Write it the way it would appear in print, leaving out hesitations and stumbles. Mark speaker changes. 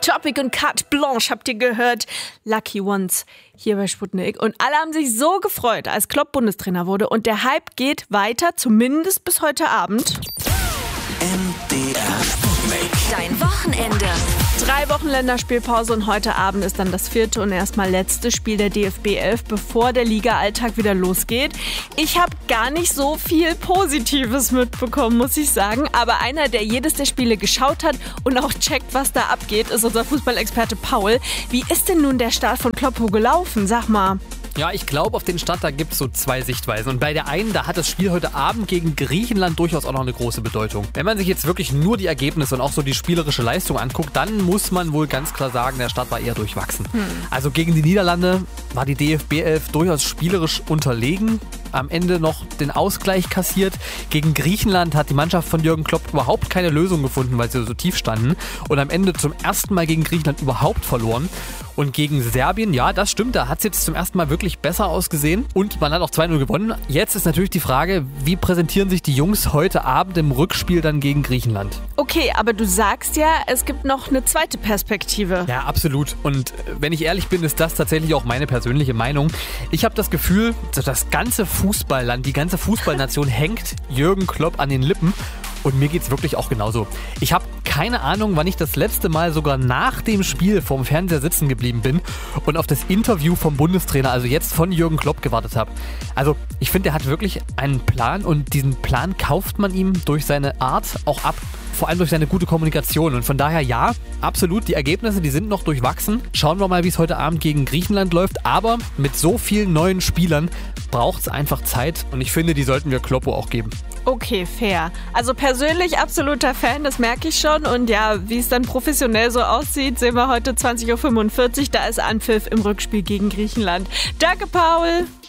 Speaker 1: Topic und Carte Blanche habt ihr gehört. Lucky Ones hier bei Sputnik. Und alle haben sich so gefreut, als Klopp Bundestrainer wurde. Und der Hype geht weiter, zumindest bis heute Abend.
Speaker 2: MDR Sputnik.
Speaker 3: Dein Wochenende.
Speaker 1: 3 Wochen Länderspielpause und heute Abend ist dann das 4. und erstmal letzte Spiel der DFB 11, bevor der Liga-Alltag wieder losgeht. Ich habe gar nicht so viel Positives mitbekommen, muss ich sagen. Aber einer, der jedes der Spiele geschaut hat und auch checkt, was da abgeht, ist unser Fußballexperte Paul. Wie ist denn nun der Start von Kloppo gelaufen? Sag mal.
Speaker 4: Ja, ich glaube, auf den Start, da gibt es so 2 Sichtweisen. Und bei der einen, da hat das Spiel heute Abend gegen Griechenland durchaus auch noch eine große Bedeutung. Wenn man sich jetzt wirklich nur die Ergebnisse und auch so die spielerische Leistung anguckt, dann muss man wohl ganz klar sagen, der Start war eher durchwachsen. Also gegen die Niederlande war die DFB 11 durchaus spielerisch unterlegen. Am Ende noch den Ausgleich kassiert. Gegen Griechenland hat die Mannschaft von Jürgen Klopp überhaupt keine Lösung gefunden, weil sie so tief standen. Und am Ende zum ersten Mal gegen Griechenland überhaupt verloren. Und gegen Serbien, ja, das stimmt, da hat es jetzt zum ersten Mal wirklich besser ausgesehen. Und man hat auch 2-0 gewonnen. Jetzt ist natürlich die Frage, wie präsentieren sich die Jungs heute Abend im Rückspiel dann gegen Griechenland?
Speaker 1: Okay, aber du sagst ja, es gibt noch eine zweite Perspektive.
Speaker 4: Ja, absolut. Und wenn ich ehrlich bin, ist das tatsächlich auch meine persönliche Meinung. Ich habe das Gefühl, das ganze Fußballland, die ganze Fußballnation hängt Jürgen Klopp an den Lippen. Und mir geht's wirklich auch genauso. Ich habe keine Ahnung, wann ich das letzte Mal sogar nach dem Spiel vorm Fernseher sitzen geblieben bin und auf das Interview vom Bundestrainer, also jetzt von Jürgen Klopp, gewartet habe. Also ich finde, er hat wirklich einen Plan und diesen Plan kauft man ihm durch seine Art auch ab. Vor allem durch seine gute Kommunikation. Und von daher ja, absolut, die Ergebnisse, die sind noch durchwachsen. Schauen wir mal, wie es heute Abend gegen Griechenland läuft. Aber mit so vielen neuen Spielern braucht es einfach Zeit. Und ich finde, die sollten wir Kloppo auch geben.
Speaker 1: Okay, fair. Also persönlich absoluter Fan, das merke ich schon. Und ja, wie es dann professionell so aussieht, sehen wir heute 20.45 Uhr. Da ist Anpfiff im Rückspiel gegen Griechenland. Danke, Paul.